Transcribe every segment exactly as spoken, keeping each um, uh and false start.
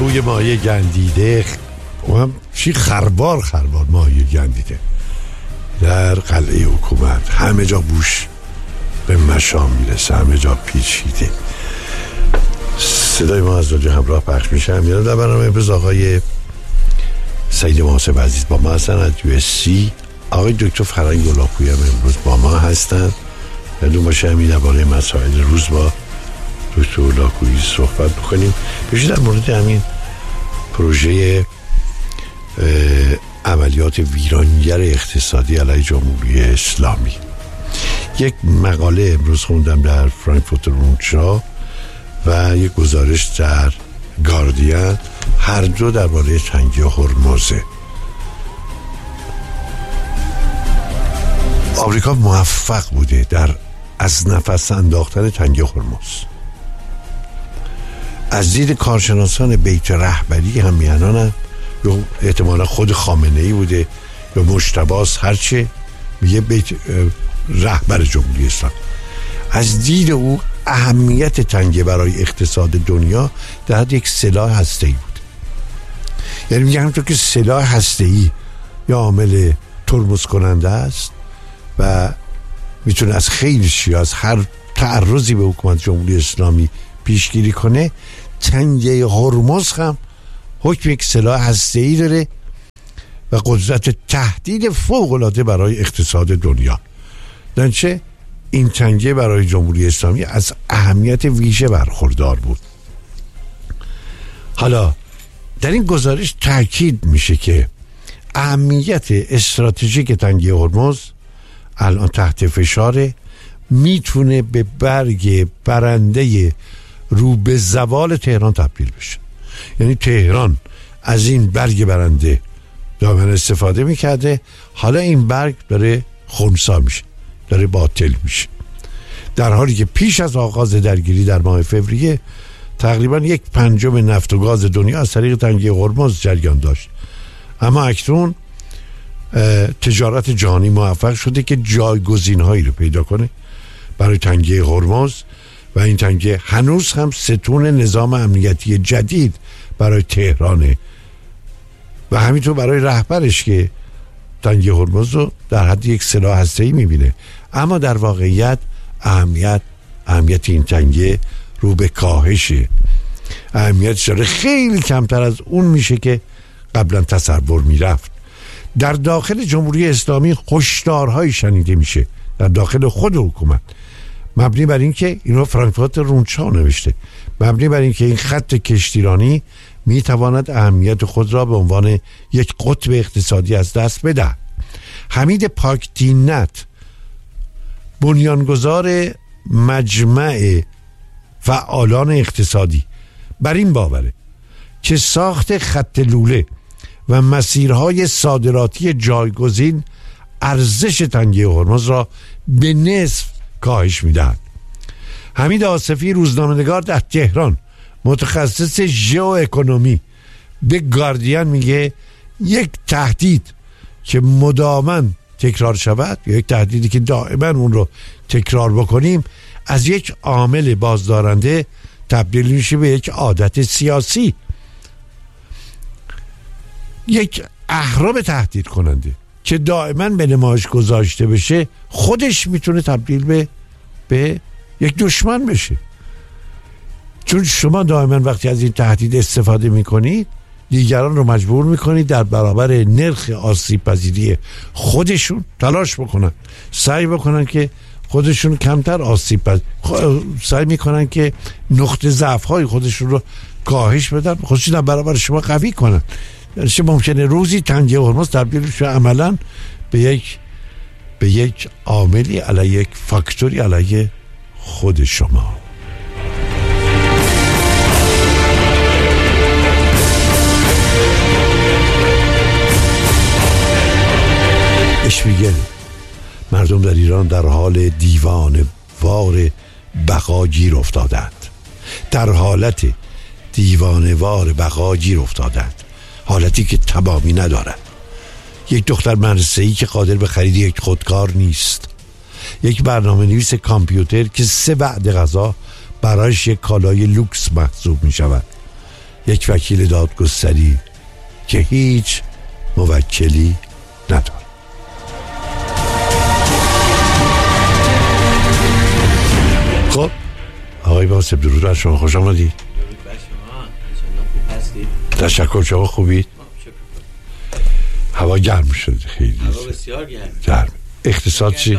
بوی ماهی گندیده و هم چی خربار خربار ماهی گندیده در قلعه حکومت، همه جا بوش به مشام میرسه، همه جا پیچیده. صدای ما از رادیو همراه پخش میشه. میرم در برنامه امروز آقای سید محاسب عزیز با ما هستن از یو اس سی. آقای دکتر فرهنگ گلاپویی هم امروز با ما هستن. بدون باشه همین درباره مسائل روز با دکتر لاکویی صحبت بکنیم. بشه در مورد همین پروژه عملیات ویرانگر اقتصادی علیه جمهوری اسلامی. یک مقاله امروز خوندم در فرانکفورت رونشا و یک گزارش در گاردین، هر دو درباره تنگی هرمزه. آمریکا موفق بوده در از نفس انداختن تنگی هرمز. از دید کارشناسان بیت رهبری هم میانن، یا احتمالا خود خامنه‌ای بوده یا مجتباس، هرچه میگه بیت رهبر جمهوری اسلامی، از دید او اهمیت تنگه برای اقتصاد دنیا در حد یک سلاح هسته‌ای بود. یعنی میگه همونطور که سلاح هسته‌ای یا عامل ترمز کننده است و میتونه از خیلی چیز، از هر تعرضی به حکومت جمهوری اسلامی پیشگیری کنه، تنگه هرمز هم حکم یک سلاح هسته‌ای داره و قدرت تهدید فوق‌العاده برای اقتصاد دنیا. درنچه این تنگه برای جمهوری اسلامی از اهمیت ویژه برخوردار بود. حالا در این گزارش تاکید میشه که اهمیت استراتژیک تنگه هرمز الان تحت فشاره، میتونه به برگ برنده رو به زوال تهران تبدیل بشه. یعنی تهران از این برگ برنده دائما استفاده میکرده، حالا این برگ داره خنثی میشه، داره باطل میشه، در حالی که پیش از آغاز درگیری در ماه فوریه تقریبا یک پنجم نفت و گاز دنیا از طریق تنگه هرمز جریان داشت. اما اکنون تجارت جهانی موفق شده که جایگزین هایی رو پیدا کنه برای تنگه هرمز و این تنگه هنوز هم ستون نظام امنیتی جدید برای تهرانه و همینطور برای رهبرش که تنگه هرمز رو در حد یک سلاح هسته‌ای میبینه. اما در واقعیت اهمیت اهمیت این تنگه رو به کاهشه، اهمیتش داره خیلی کمتر از اون میشه که قبلا تصور میرفت. در داخل جمهوری اسلامی هشدارهای شنیده میشه در داخل خود حکومت، مبنی بر این که اینو فرانکفورت رونشا نوشته، مبنی بر این که این خط کشتیرانی میتواند اهمیت خود را به عنوان یک قطب اقتصادی از دست بده. حمید پاکدینت، بنیانگذار مجمع فعالان اقتصادی، بر این باوره که ساخت خط لوله و مسیرهای صادراتی جایگزین ارزش تنگه هرمز را به نصف کاهش میدهد. حمید آصفی، روزنامه‌نگار در تهران، متخصص ژئواکونومی، به گاردین میگه یک تهدید که مداماً تکرار شود، یک تهدیدی که دائما اون رو تکرار بکنیم، از یک عامل بازدارنده تبدیل میشه به یک عادت سیاسی، یک اهرم تهدید کننده که دائما به نمایش گذاشته بشه، خودش میتونه تبدیل به به یک دشمن بشه. چون شما دائما وقتی از این تهدید استفاده میکنید، دیگران رو مجبور میکنید در برابر نرخ آسیب پذیری خودشون تلاش بکنن، سعی بکنن که خودشون کمتر آسیب پذیر، سعی میکنن که نقطه ضعف های خودشون رو کاهش بدن، خودشون در برابر شما قوی کنن. چه ممکنه روزی تنگه هرمز تبدیل بشه عملا به یک به یک عاملی علیه، یک فاکتوری علیه خود شما. اشمیگل، مردم در ایران در حال دیوانه وار بقا گیر افتادند، در حالت دیوانه وار بقا گیر افتادند، حالتی که تمامی ندارد. یک دختر مدرسه‌ای که قادر به خرید یک خودکار نیست، یک برنامه نویس کامپیوتر که سه وعده غذا برایش یک کالای لوکس محسوب می شود، یک وکیل دادگستری که هیچ موکلی نداره. خب آقای باسم درود بر شما، خوش آمدید. درود بر شما، انشالله خوب هستید. تشکر، شما خوبید؟ هوا گرم شده خیلی. هوا بسیار گرم. گرم. اقتصاد چی؟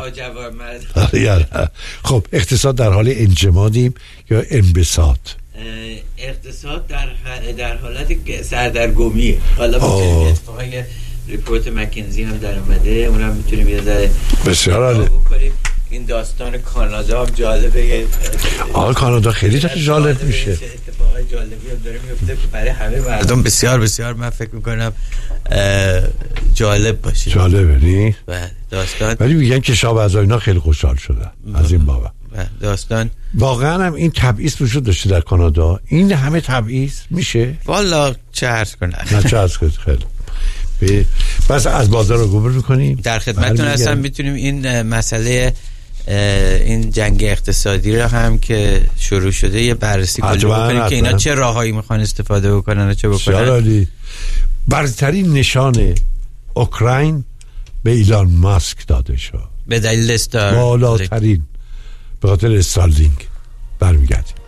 خب اقتصاد در حال انجمادیم یا انبساط؟ اقتصاد در در حالت سردرگمی. حالا میتونیم اتفاقای ریپورت مکنزی هم در اومده، اونم میتونیم یه ذره بسیار عالی. این داستان کانادا هم جالبه. آره کانادا خیلی جالب میشه. اتفاقای جالبی هم داره میفته برای همه مردم. بسیار بسیار من فکر میکنم جالب باشه. جالبه نی؟ بله داستان. ولی میگن که شاه از اینا خیلی خوشحال شدن از این بابا. داستان واقعا هم این تبعیض وجود داشته در کانادا. این همه تبعیض میشه؟ والا چه عرض کنم. نه چه عرض کنم خیلی. بس از بازار رو عبور میکنیم. در خدمتتون هستم. میتونیم این مسئله این جنگ اقتصادی رو هم که شروع شده یه بررسی کلی بکنیم که اینا چه راههایی میخوان استفاده بکنن و چه بکنن. برترین نشان اوکراین به ایلان ماسک داده شد به دلیل استار بالاترین به خاطر استارلینک. برمیگردیم.